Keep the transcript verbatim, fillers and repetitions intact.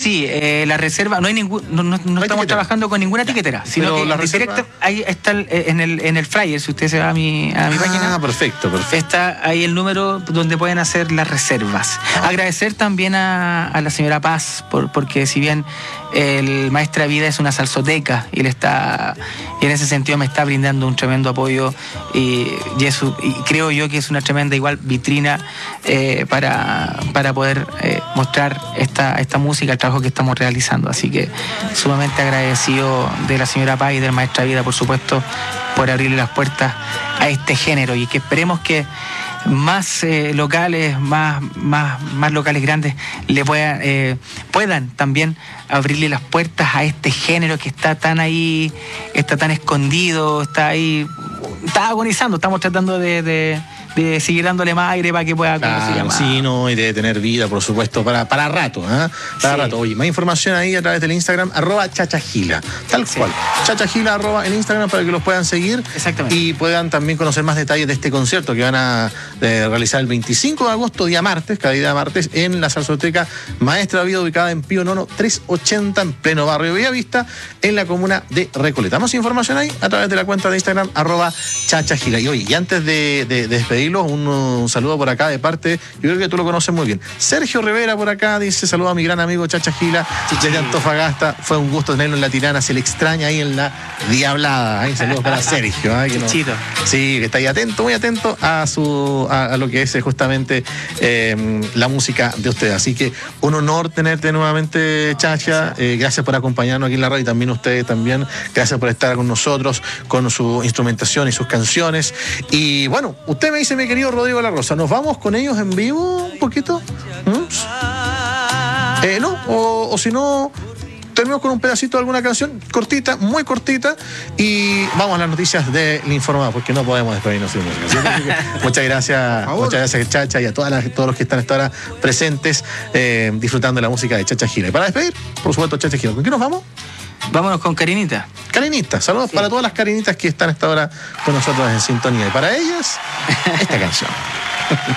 Sí, eh, la reserva, no hay ningún, no, no, no estamos etiquetera. trabajando con ninguna etiquetera, sino Pero que la en reserva- directo, ahí está el, en, el, en el flyer, si usted se va a mi, a mi Ah, página. perfecto, perfecto. Está ahí el número donde pueden hacer las reservas. Ah. Agradecer también a, a la señora Paz, por, porque si bien el Maestra Vida es una salsoteca y, le está, y en ese sentido me está brindando un tremendo apoyo y, y, eso, y creo yo que es una tremenda igual vitrina eh, para, para poder eh, mostrar esta, esta música, el trabajo que estamos realizando. Así que sumamente agradecido de la señora Paz y del Maestra Vida, por supuesto, por abrirle las puertas a este género y que esperemos que más eh, locales, más, más, más locales grandes le puedan, eh, puedan también abrirle las puertas a este género que está tan ahí, está tan escondido, está ahí, está agonizando, estamos tratando de, de, de seguir dándole más aire para que pueda, ¿cómo se llama? Sí, no, y de tener vida, por supuesto, para, para rato, ¿eh? Para Sí. rato. Oye, más información ahí a través del Instagram, arroba chachagila, tal Sí. cual. Chachagila, arroba en Instagram para que los puedan seguir. Exactamente. Y puedan también conocer más detalles de este concierto que van a eh, realizar el veinticinco de agosto, día martes, cada día martes, en la Salsoteca Maestra Vida, ubicada en Pío Nono trescientos ochenta, en pleno barrio Bellavista, en la comuna de Recoleta. Más información ahí a través de la cuenta de Instagram, arroba chachagila. Y oye, y antes de, de, de despedirlos, un, un saludo por acá de parte, yo creo que tú lo conoces muy bien. Sergio Rivera por acá dice: saludo a mi gran amigo Chachagila desde Antofagasta. Fue un gusto tenerlo en la Tirana, se le extraña ahí en la Diablada. Ahí, saludos para Sergio. ¿eh? Que no- Chichito. sí, que está ahí atento, muy atento a su a, a lo que es eh, justamente eh, la música de ustedes. Así que un honor tenerte nuevamente, Chacha. Eh, gracias por acompañarnos aquí en la radio y también ustedes también. Gracias por estar con nosotros, con su instrumentación y sus canciones. Y bueno, usted me dice, mi querido Rodrigo La Rosa, ¿nos vamos con ellos en vivo un poquito? ¿Mm? Eh, ¿No? O, o si no, terminamos con un pedacito de alguna canción cortita, muy cortita, y vamos a las noticias del Informado, porque no podemos despedirnos sin música. ¿Sí? Así que muchas gracias, muchas gracias, Chacha, y a todas las, todos los que están hasta ahora presentes eh, disfrutando de la música de Chachagila. Y para despedir, por supuesto, Chachagila. ¿Con qué nos vamos? Vámonos con Karinita. Carinita. Saludos Sí. para todas las carinitas que están hasta ahora con nosotros en sintonía. Y para ellas, esta canción.